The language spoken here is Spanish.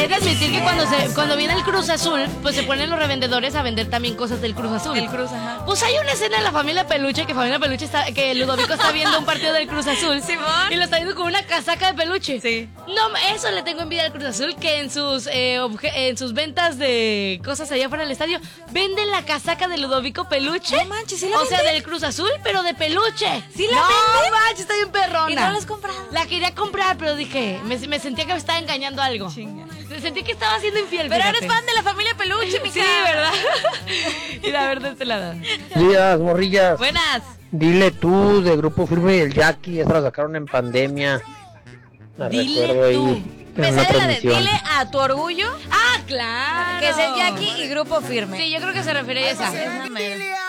he de admitir que cuando viene el Cruz Azul, pues se ponen los revendedores a vender también cosas del Cruz Azul. El Cruz, ajá. Pues hay una escena en la Familia Peluche, que Ludovico está viendo un partido del Cruz Azul. Simón. Y lo está viendo con una casaca de peluche. Sí. No, eso le tengo envidia al Cruz Azul, que en sus ventas de cosas allá fuera del estadio, venden la casaca de Ludovico Peluche. No manches, ¿sí la O sea, venden? del Cruz Azul, pero de peluche. ¿Sí la no, venden? manches, está bien perrona. ¿Y no la has comprado? La quería comprar, pero dije, me sentía que me estaba engañando algo. Chinga. Sentí que estaba siendo infiel. Pero fíjate. eres fan de la Familia Peluche, mija. Sí, ¿verdad? Y la verdad este lado. Días, morrillas. Buenas. Dile tú de Grupo Firme y el Jackie, esa la sacaron en pandemia. La Dile recuerdo tú. ahí Me en una sale la de transmisión. Dile a tu orgullo, Ah, claro. que es el Jackie y Grupo Firme. Sí, yo creo que se refiere a esa. Esa mera.